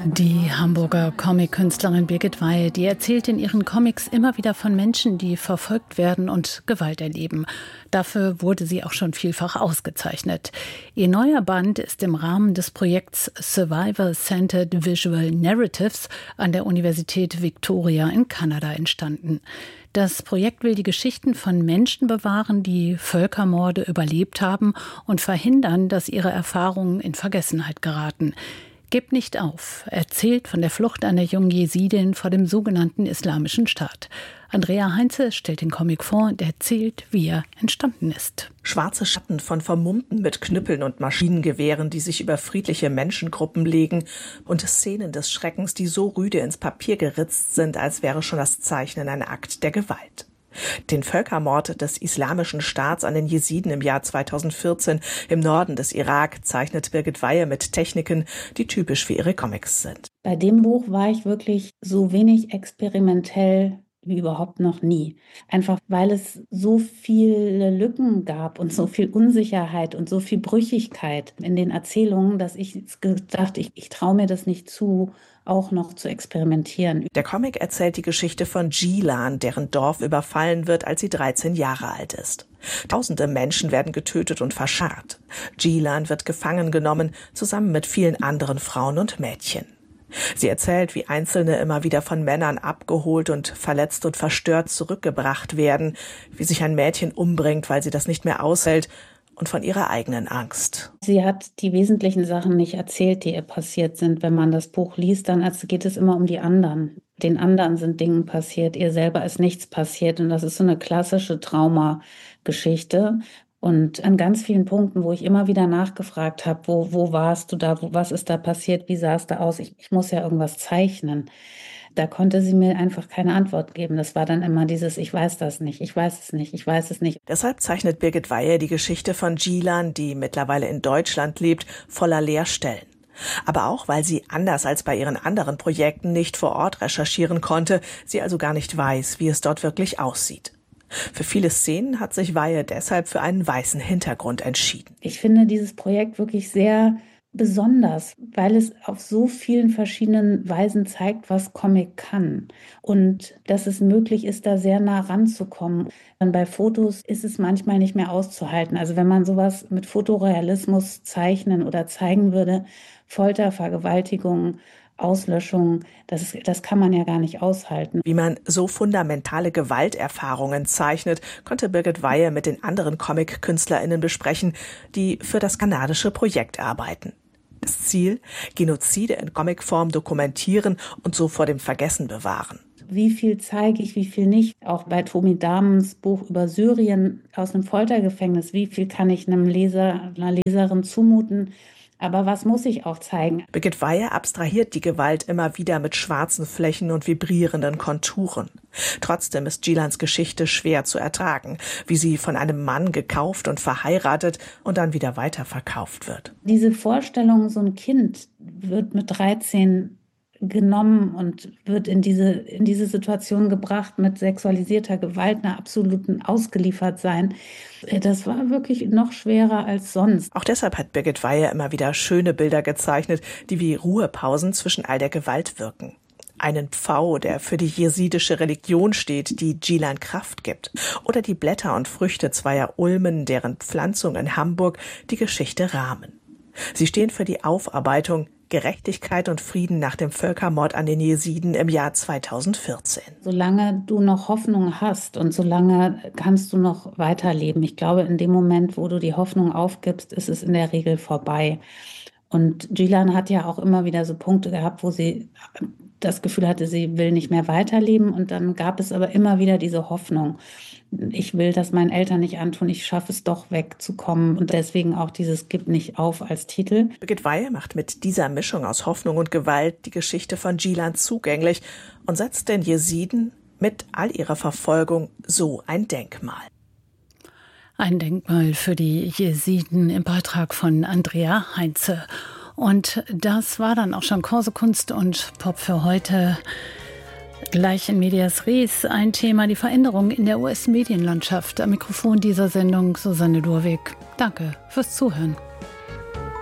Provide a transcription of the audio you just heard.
Die Hamburger Comic-Künstlerin Birgit Weihe, die erzählt in ihren Comics immer wieder von Menschen, die verfolgt werden und Gewalt erleben. Dafür wurde sie auch schon vielfach ausgezeichnet. Ihr neuer Band ist im Rahmen des Projekts Survivor-Centered Visual Narratives an der Universität Victoria in Kanada entstanden. Das Projekt will die Geschichten von Menschen bewahren, die Völkermorde überlebt haben und verhindern, dass ihre Erfahrungen in Vergessenheit geraten. Gebt nicht auf, erzählt von der Flucht einer jungen Jesidin vor dem sogenannten Islamischen Staat. Andrea Heinze stellt den Comic vor und erzählt, wie er entstanden ist. Schwarze Schatten von Vermummten mit Knüppeln und Maschinengewehren, die sich über friedliche Menschengruppen legen, und Szenen des Schreckens, die so rüde ins Papier geritzt sind, als wäre schon das Zeichnen ein Akt der Gewalt. Den Völkermord des Islamischen Staats an den Jesiden im Jahr 2014 im Norden des Irak zeichnet Birgit Weihe mit Techniken, die typisch für ihre Comics sind. Bei dem Buch war ich wirklich so wenig experimentell wie überhaupt noch nie. Einfach weil es so viele Lücken gab und so viel Unsicherheit und so viel Brüchigkeit in den Erzählungen, dass ich gedacht, ich traue mir das nicht zu, auch noch zu experimentieren. Der Comic erzählt die Geschichte von Gilan, deren Dorf überfallen wird, als sie 13 Jahre alt ist. Tausende Menschen werden getötet und verscharrt. Gilan wird gefangen genommen, zusammen mit vielen anderen Frauen und Mädchen. Sie erzählt, wie Einzelne immer wieder von Männern abgeholt und verletzt und verstört zurückgebracht werden, wie sich ein Mädchen umbringt, weil sie das nicht mehr aushält, und von ihrer eigenen Angst. Sie hat die wesentlichen Sachen nicht erzählt, die ihr passiert sind. Wenn man das Buch liest, dann geht es immer um die anderen. Den anderen sind Dinge passiert, ihr selber ist nichts passiert. Und das ist so eine klassische Traumageschichte. Und an ganz vielen Punkten, wo ich immer wieder nachgefragt habe, wo warst du da, was ist da passiert, wie sah es da aus? Ich muss ja irgendwas zeichnen. Da konnte sie mir einfach keine Antwort geben. Das war dann immer dieses, ich weiß das nicht, ich weiß es nicht, ich weiß es nicht. Deshalb zeichnet Birgit Weihe die Geschichte von Gilan, die mittlerweile in Deutschland lebt, voller Leerstellen. Aber auch, weil sie anders als bei ihren anderen Projekten nicht vor Ort recherchieren konnte, sie also gar nicht weiß, wie es dort wirklich aussieht. Für viele Szenen hat sich Weihe deshalb für einen weißen Hintergrund entschieden. Ich finde dieses Projekt wirklich sehr besonders, weil es auf so vielen verschiedenen Weisen zeigt, was Comic kann und dass es möglich ist, da sehr nah ranzukommen. Dann bei Fotos ist es manchmal nicht mehr auszuhalten. Also wenn man sowas mit Fotorealismus zeichnen oder zeigen würde, Folter, Vergewaltigung, Auslöschung, das kann man ja gar nicht aushalten. Wie man so fundamentale Gewalterfahrungen zeichnet, konnte Birgit Weihe mit den anderen Comic-KünstlerInnen besprechen, die für das kanadische Projekt arbeiten. Das Ziel: Genozide in Comicform dokumentieren und so vor dem Vergessen bewahren. Wie viel zeige ich, wie viel nicht? Auch bei Tomi Damens Buch über Syrien aus einem Foltergefängnis, wie viel kann ich einem Leser, einer Leserin zumuten? Aber was muss ich auch zeigen? Birgit Weihe abstrahiert die Gewalt immer wieder mit schwarzen Flächen und vibrierenden Konturen. Trotzdem ist Gilans Geschichte schwer zu ertragen, wie sie von einem Mann gekauft und verheiratet und dann wieder weiterverkauft wird. Diese Vorstellung, so ein Kind wird mit 13 genommen und wird in diese Situation gebracht mit sexualisierter Gewalt, einer absoluten Ausgeliefertsein. Das war wirklich noch schwerer als sonst. Auch deshalb hat Birgit Weihe immer wieder schöne Bilder gezeichnet, die wie Ruhepausen zwischen all der Gewalt wirken. Einen Pfau, der für die jesidische Religion steht, die Gilan Kraft gibt. Oder die Blätter und Früchte zweier Ulmen, deren Pflanzung in Hamburg die Geschichte rahmen. Sie stehen für die Aufarbeitung, Gerechtigkeit und Frieden nach dem Völkermord an den Jesiden im Jahr 2014. Solange du noch Hoffnung hast und solange kannst du noch weiterleben. Ich glaube, in dem Moment, wo du die Hoffnung aufgibst, ist es in der Regel vorbei. Und Gilan hat ja auch immer wieder so Punkte gehabt, wo sie das Gefühl hatte, sie will nicht mehr weiterleben. Und dann gab es aber immer wieder diese Hoffnung. Ich will das meinen Eltern nicht antun, ich schaffe es doch wegzukommen. Und deswegen auch dieses Gib nicht auf als Titel. Birgit Weihe macht mit dieser Mischung aus Hoffnung und Gewalt die Geschichte von Gilan zugänglich und setzt den Jesiden mit all ihrer Verfolgung so ein Denkmal. Ein Denkmal für die Jesiden im Beitrag von Andrea Heinze. Und das war dann auch schon Corso Kunst und Pop für heute. Gleich in Medias Res ein Thema, die Veränderung in der US-Medienlandschaft. Am Mikrofon dieser Sendung Susanne Durwig. Danke fürs Zuhören.